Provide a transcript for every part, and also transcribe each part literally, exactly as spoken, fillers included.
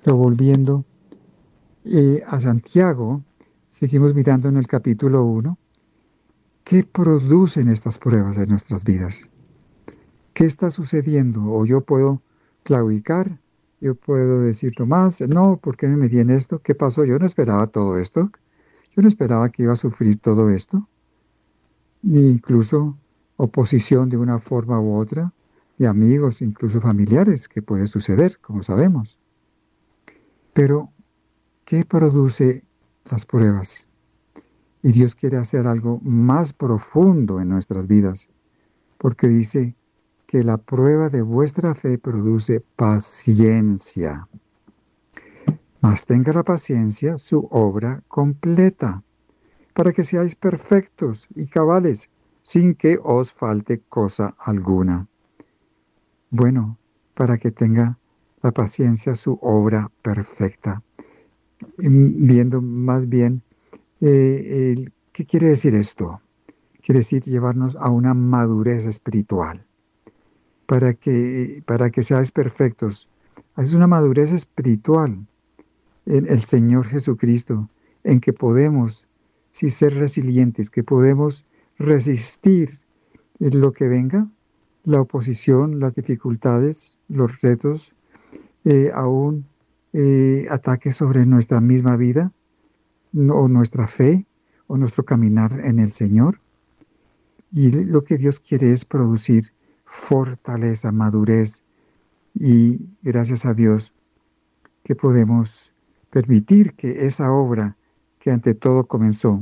Pero volviendo eh, a Santiago, seguimos mirando en el capítulo uno, ¿qué producen estas pruebas en nuestras vidas? ¿Qué está sucediendo? O yo puedo claudicar, yo puedo decir nomás, no, ¿por qué me metí en esto? ¿Qué pasó? Yo no esperaba todo esto. Yo no esperaba que iba a sufrir todo esto, ni incluso oposición de una forma u otra, de amigos, incluso familiares, que puede suceder, como sabemos. Pero, ¿qué produce las pruebas? Y Dios quiere hacer algo más profundo en nuestras vidas, porque dice que la prueba de vuestra fe produce paciencia. Mas tenga la paciencia su obra completa, para que seáis perfectos y cabales, sin que os falte cosa alguna. Bueno, para que tenga la paciencia su obra perfecta. Viendo más bien, eh, el, ¿qué quiere decir esto? Quiere decir llevarnos a una madurez espiritual, para que, para que seáis perfectos. Es una madurez espiritual en el Señor Jesucristo, en que podemos, sí, ser resilientes, que podemos resistir en lo que venga, la oposición, las dificultades, los retos, eh, aún eh, ataques sobre nuestra misma vida, no, o nuestra fe, o nuestro caminar en el Señor. Y lo que Dios quiere es producir fortaleza, madurez, y gracias a Dios que podemos permitir que esa obra que ante todo comenzó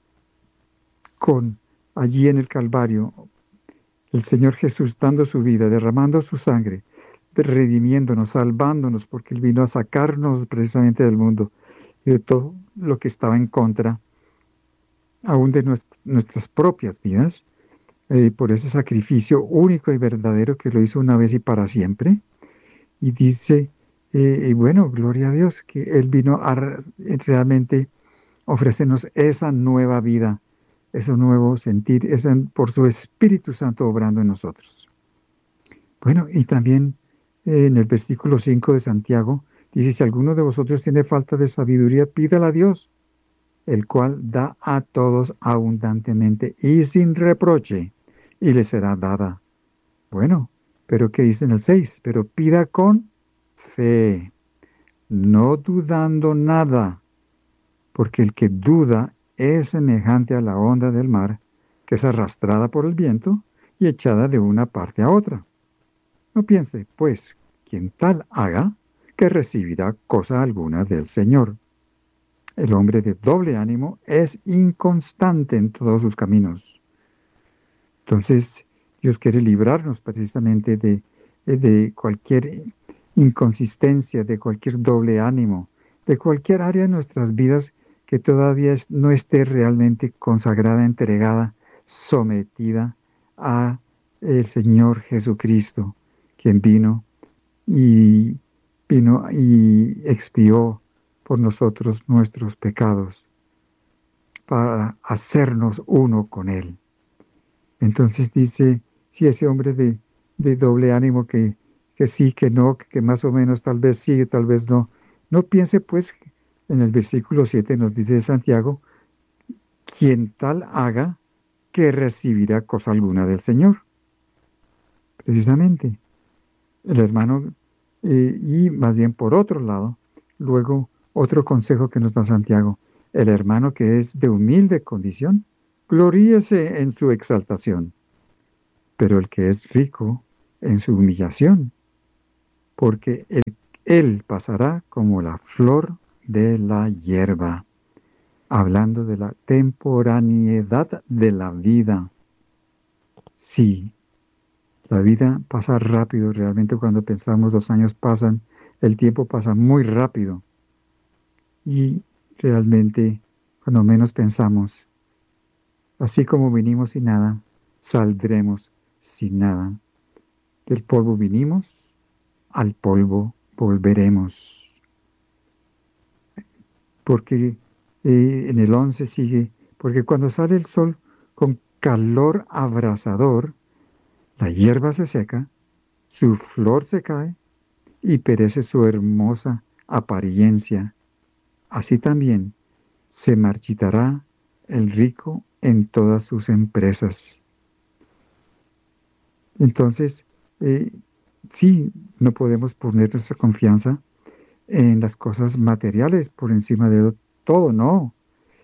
con allí en el Calvario, el Señor Jesús dando su vida, derramando su sangre, redimiéndonos, salvándonos, porque Él vino a sacarnos precisamente del mundo y de todo lo que estaba en contra, aún de nuest nuestras propias vidas, eh, por ese sacrificio único y verdadero que lo hizo una vez y para siempre. Y dice, eh, y bueno, gloria a Dios, que Él vino a realmente ofrecernos esa nueva vida, ese nuevo sentir, ese, por su Espíritu Santo obrando en nosotros. Bueno, y también eh, en el versículo cinco de Santiago, dice, si alguno de vosotros tiene falta de sabiduría, pídala a Dios, el cual da a todos abundantemente y sin reproche, y le será dada. Bueno, pero ¿qué dice en el seis? Pero pida con fe, no dudando nada, porque el que duda es semejante a la onda del mar, que es arrastrada por el viento y echada de una parte a otra. No piense, pues, quien tal haga, que recibirá cosa alguna del Señor. El hombre de doble ánimo es inconstante en todos sus caminos. Entonces, Dios quiere librarnos precisamente de, de cualquier inconsistencia, de cualquier doble ánimo, de cualquier área de nuestras vidas que todavía no esté realmente consagrada, entregada, sometida a el Señor Jesucristo, quien vino y vino y expió por nosotros nuestros pecados para hacernos uno con Él. Entonces dice, si ese hombre de, de doble ánimo que, que sí, que no, que, que más o menos tal vez sí, tal vez no, no piense pues, en el versículo siete nos dice Santiago, quien tal haga, que recibirá cosa alguna del Señor. Precisamente, el hermano, eh, y más bien por otro lado, luego otro consejo que nos da Santiago, el hermano que es de humilde condición, gloríese en su exaltación, pero el que es rico en su humillación, porque él, él pasará como la flor de la hierba, hablando de la temporaneidad de la vida. Sí, la vida pasa rápido, realmente cuando pensamos los años pasan, el tiempo pasa muy rápido. Y realmente, cuando menos pensamos, así como vinimos sin nada, saldremos sin nada. Del polvo vinimos, al polvo volveremos. Porque eh, en el once sigue, porque cuando sale el sol con calor abrasador, la hierba se seca, su flor se cae y perece su hermosa apariencia, así también se marchitará el rico en todas sus empresas. Entonces, eh, sí, no podemos poner nuestra confianza en las cosas materiales por encima de todo, no.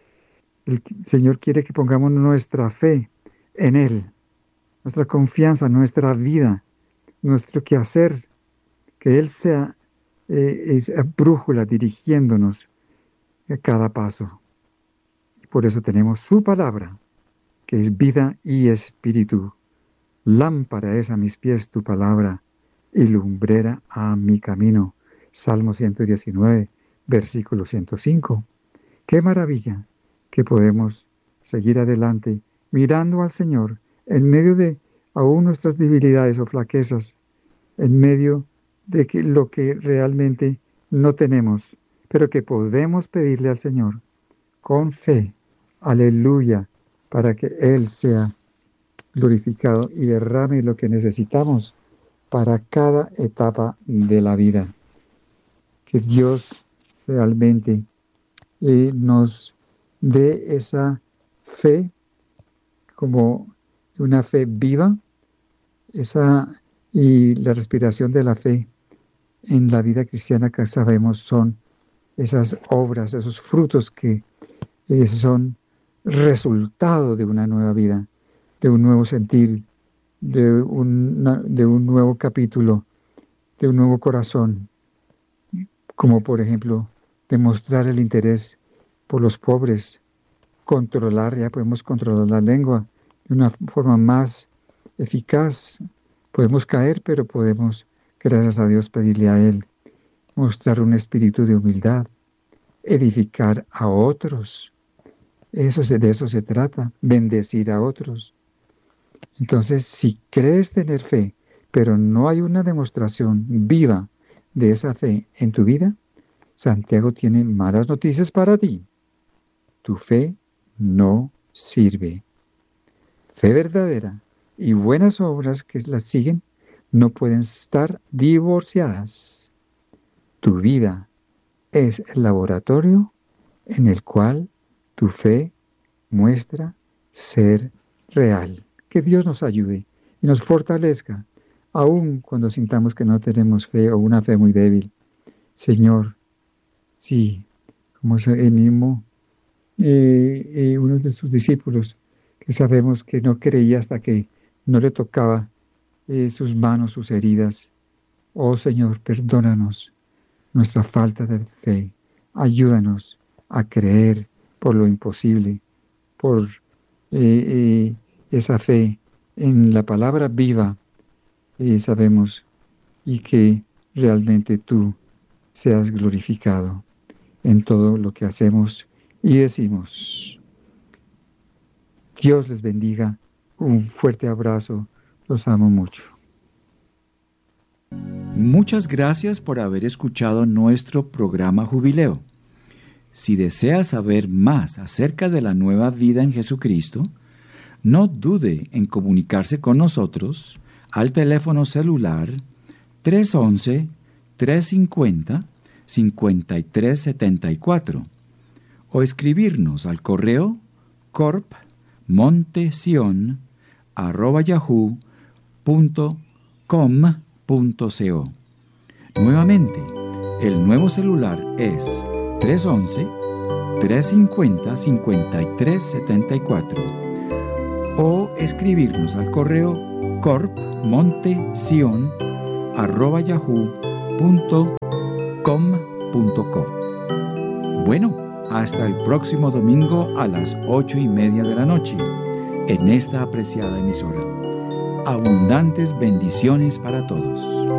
El Señor quiere que pongamos nuestra fe en Él, nuestra confianza, nuestra vida, nuestro quehacer, que Él sea eh, esa brújula dirigiéndonos a cada paso. Y por eso tenemos su palabra, que es vida y espíritu. Lámpara es a mis pies tu palabra y lumbrera a mi camino. Salmo ciento diecinueve, versículo ciento cinco. ¡Qué maravilla que podemos seguir adelante mirando al Señor en medio de aún nuestras debilidades o flaquezas, en medio de que lo que realmente no tenemos, pero que podemos pedirle al Señor con fe, aleluya, para que Él sea glorificado y derrame lo que necesitamos para cada etapa de la vida. Que Dios realmente eh, nos dé esa fe como una fe viva, esa y la respiración de la fe en la vida cristiana que sabemos son esas obras, esos frutos que eh, son resultado de una nueva vida, de un nuevo sentir, de, una, de un nuevo capítulo, de un nuevo corazón, como por ejemplo demostrar el interés por los pobres, controlar, ya podemos controlar la lengua de una forma más eficaz. Podemos caer, pero podemos, gracias a Dios, pedirle a Él, mostrar un espíritu de humildad, edificar a otros. Eso, de eso se trata, bendecir a otros. Entonces, si crees tener fe, pero no hay una demostración viva de esa fe en tu vida, Santiago tiene malas noticias para ti. Tu fe no sirve. Fe verdadera y buenas obras que las siguen no pueden estar divorciadas. Tu vida es el laboratorio en el cual tu fe muestra ser real. Que Dios nos ayude y nos fortalezca, aun cuando sintamos que no tenemos fe o una fe muy débil. Señor, sí, como el mismo eh, eh, uno de sus discípulos, que sabemos que no creía hasta que no le tocaba eh, sus manos, sus heridas. Oh Señor, perdónanos nuestra falta de fe. Ayúdanos a creer por lo imposible, por eh, eh, esa fe en la palabra viva, eh, sabemos, y que realmente tú seas glorificado en todo lo que hacemos y decimos. Dios les bendiga. Un fuerte abrazo. Los amo mucho. Muchas gracias por haber escuchado nuestro programa Jubileo. Si desea saber más acerca de la nueva vida en Jesucristo, no dude en comunicarse con nosotros al teléfono celular tres once, tres cincuenta, cincuenta y tres setenta y cuatro o escribirnos al correo corpmontesion arroba yahoo punto com punto co. Nuevamente, el nuevo celular es tres once, tres cincuenta, cincuenta y tres setenta y cuatro o escribirnos al correo corpmontesion arroba yahoo punto com punto co. Bueno, hasta el próximo domingo a las ocho y media de la noche en esta apreciada emisora. Abundantes bendiciones para todos.